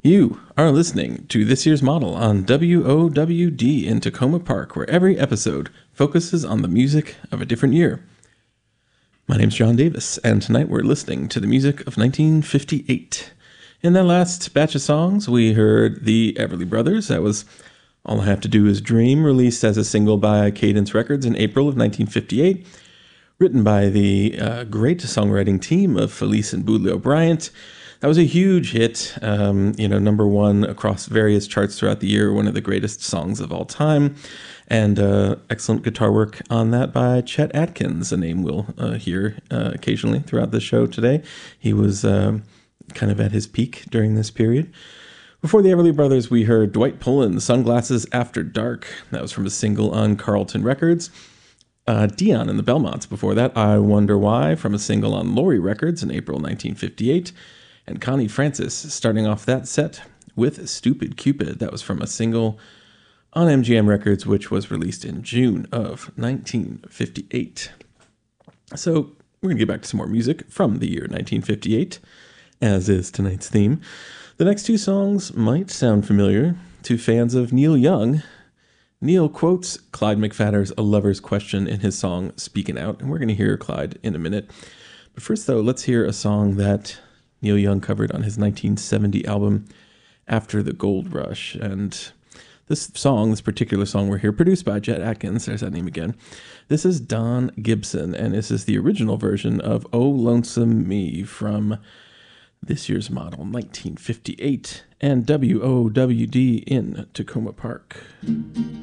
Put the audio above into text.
You are listening to this year's model on WOWD in Tacoma Park, where every episode focuses on the music of a different year. My name's John Davis, and tonight we're listening to the music of 1958. In that last batch of songs, we heard the Everly Brothers. That was All I Have to Do Is Dream, released as a single by Cadence Records in April of 1958, written by the great songwriting team of Felice and Boudleaux Bryant. That was a huge hit, number one across various charts throughout the year, one of the greatest songs of all time, and excellent guitar work on that by Chet Atkins, a name we'll hear occasionally throughout the show today. He was kind of at his peak during this period. Before the Everly Brothers, we heard Dwight Pullen, Sunglasses After Dark. That was from a single on Carlton Records. Dion and the Belmonts before that, I Wonder Why, from a single on Laurie Records in April 1958. And Connie Francis starting off that set with Stupid Cupid. That was from a single on MGM Records, which was released in June of 1958. So we're going to get back to some more music from the year 1958, as is tonight's theme. The next two songs might sound familiar to fans of Neil Young. Neil quotes Clyde McPhatter's A Lover's Question in his song Speakin' Out, and we're going to hear Clyde in a minute. But first, though, let's hear a song that Neil Young covered on his 1970 album, After the Gold Rush. And this particular song we're here, produced by Chet Atkins, there's that name again. This is Don Gibson, and this is the original version of Oh Lonesome Me from this year's model, 1958, and WOWD in Tacoma Park.